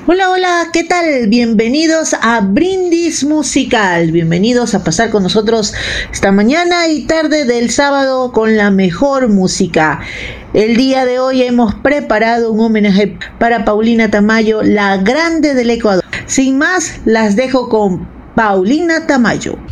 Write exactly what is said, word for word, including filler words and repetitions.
Hola, hola, ¿qué tal? Bienvenidos a Brindis Musical. Bienvenidos a pasar con nosotros esta mañana y tarde del sábado con la mejor música. El día de hoy hemos preparado un homenaje para Paulina Tamayo, la grande del Ecuador. Sin más, las dejo con Paulina Tamayo.